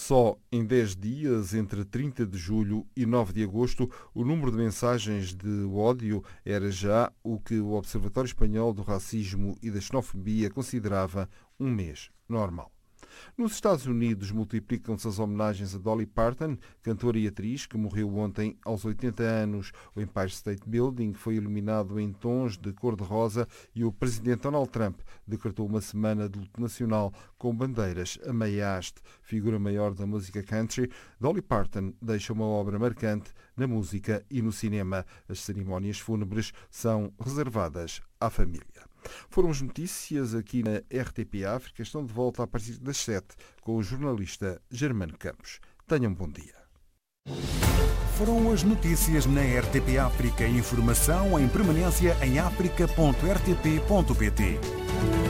Só em 10 dias, entre 30 de julho e 9 de agosto, o número de mensagens de ódio era já o que o Observatório Espanhol do Racismo e da Xenofobia considerava um mês normal. Nos Estados Unidos multiplicam-se as homenagens a Dolly Parton, cantora e atriz, que morreu ontem aos 80 anos. O Empire State Building foi iluminado em tons de cor-de-rosa e o presidente Donald Trump decretou uma semana de luto nacional com bandeiras a meia haste. Figura maior da música country, Dolly Parton deixa uma obra marcante na música e no cinema. As cerimónias fúnebres são reservadas à família. Foram as notícias aqui na RTP África. Estão de volta a partir das 7 com o jornalista Germano Campos. Tenham um bom dia. Foram as notícias na RTP África. Informação em permanência em africa.rtp.pt.